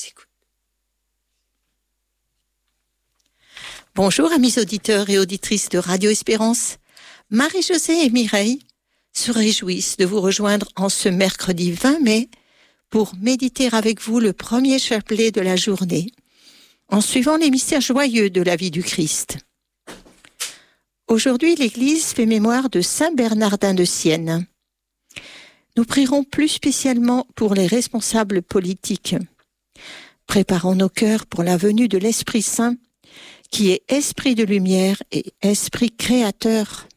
Bonjour amis auditeurs et auditrices de Radio Espérance. Marie-Josée et Mireille se réjouissent de vous rejoindre en ce mercredi 20 mai pour méditer avec vous le premier chapelet de la journée en suivant les mystères joyeux de la vie du Christ. Aujourd'hui, l'Église fait mémoire de Saint Bernardin de Sienne. Nous prierons plus spécialement pour les responsables politiques. Préparons nos cœurs pour la venue de l'Esprit Saint, qui est esprit de lumière et esprit créateur.